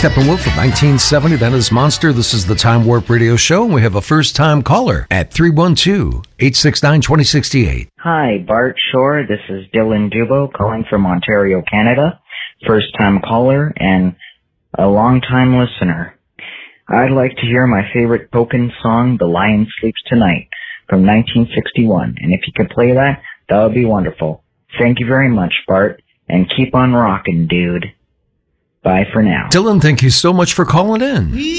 Steppenwolf from 1970. That is Monster. This is the Time Warp Radio Show, and we have a first-time caller at 312-869-2068. Hi, Bart Shore. This is Dylan Dubo calling from Ontario, Canada. First-time caller and a long-time listener. I'd like to hear my favorite Token song, The Lion Sleeps Tonight, from 1961. And if you could play that, that would be wonderful. Thank you very much, Bart, and keep on rocking, dude. Bye for now. Dylan, thank you so much for calling in.